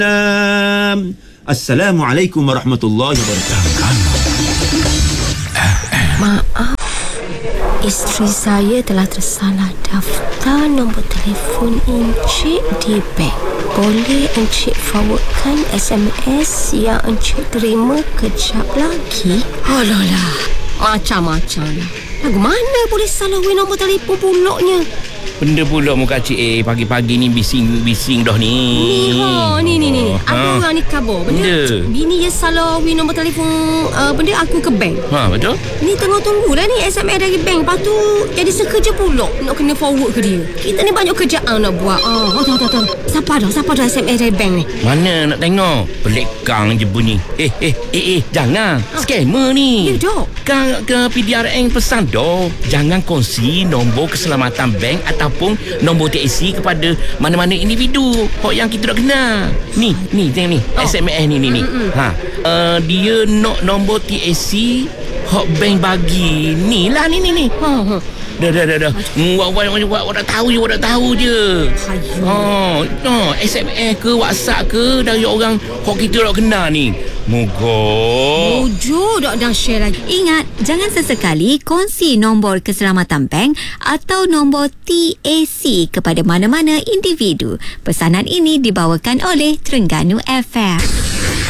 Assalamualaikum warahmatullahi wabarakatuh. Maaf, isteri saya telah tersalah daftar nombor telefon Encik di bank. Boleh Encik forwardkan SMS yang Encik terima kejap lagi? Alah, macam-macam. Lagu mana boleh salah nombor telefon pulaknya? Benda pula muka cik pagi-pagi ni bising dah ni. Ni. Apa orang ni khabar? Benda bini dia salah nombor telefon benda aku ke bank. Betul? Ni tengah tunggulah ni SMS dari bank. Lepas tu jadi sekerja pula nak kena forward ke dia. Kita ni banyak kerjaan nak buat. Tahu. Siapa dah SMS dari bank ni? Mana nak tengok? Pelekang je bunyi. Jangan. Scammer ni. Ya dok. Kang ke PDRN pesan dah. Jangan kongsi nombor keselamatan bank ataupun nombor TAC kepada mana-mana individu yang kita tak kenal. Ni tengok ni. SMS ni. Dia nak nombor TAC hot bank bagi. Ni. Dah. Awak dah tahu je. SMS ke WhatsApp ke dari orang kita tak kenal ni. Moga Jujur dah share lagi. Ingat, jangan sesekali kongsi nombor keselamatan bank atau nombor TAC kepada mana-mana individu. Pesanan ini dibawakan oleh Terengganu FM.